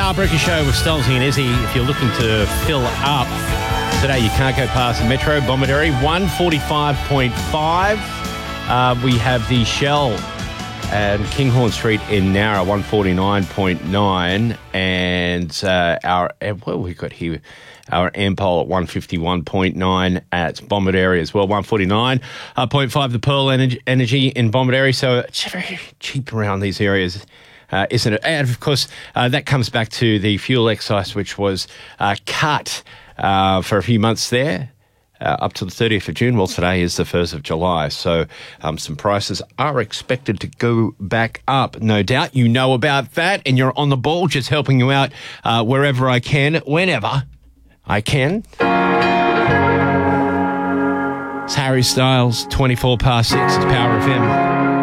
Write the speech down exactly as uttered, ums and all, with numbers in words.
Breakfast Show with Stolzy and Izzy. If you're looking to fill up today, you can't go past the Metro Bomaderry, one forty-five point five. Uh, we have the Shell and Kinghorn Street in Nowra, one forty-nine point nine. And uh, our, what we got here? Our Ampol at one fifty-one point nine at Bomaderry as well, one forty-nine point five. The Pearl Energy, energy in Bomaderry. So it's very cheap around these areas. Uh, isn't it? And, of course, uh, that comes back to the fuel excise, which was uh, cut uh, for a few months there, uh, up to the thirtieth of June. Well, today is the first of July, so um, some prices are expected to go back up. No doubt you know about that, and you're on the ball, just helping you out uh, wherever I can, whenever I can. It's Harry Styles, twenty-four past six. It's Power F M.